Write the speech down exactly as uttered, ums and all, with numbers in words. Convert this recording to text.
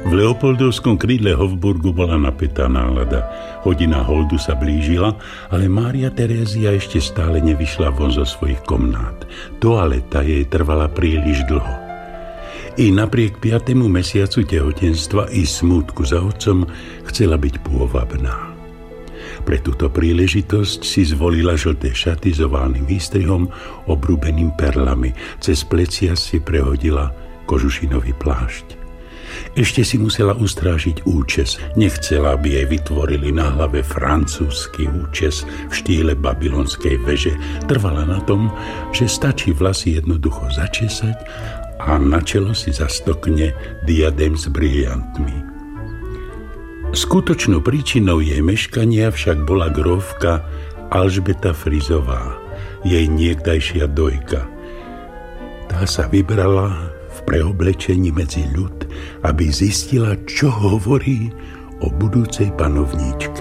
V Leopoldovskom krídle Hofburgu bola napätá nálada. Hodina holdu sa blížila, ale Mária Terézia ešte stále nevyšla von zo svojich komnát. Toaleta jej trvala príliš dlho. I napriek piatému mesiacu tehotenstva i smútku za otcom chcela byť pôvabná. Pre túto príležitosť si zvolila žlté šaty s oválnym výstrihom obrúbeným perlami. Cez plecia si prehodila kožušinový plášť. Ešte si musela ustrážiť účes. Nechcela, aby jej vytvorili na hlave francúzsky účes v štýle babylonskej veže. Trvala na tom, že stačí vlasy jednoducho začesať a na čelo si zastokne diadem s briliantmi. Skutočnou príčinou jej meškania však bola grófka Alžbeta Frizová, jej niekdajšia dojka. Tá sa vybrala v preoblečení medzi ľud, aby zistila, čo hovorí o budúcej panovníčke.